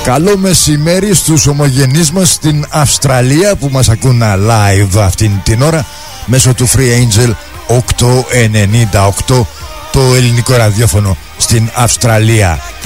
Καλό μεσημέρι στους ομογενείς μας στην Αυστραλία που μας ακούν live αυτήν την ώρα μέσω του Free Angel 898, το ελληνικό ραδιόφωνο στην Αυστραλία.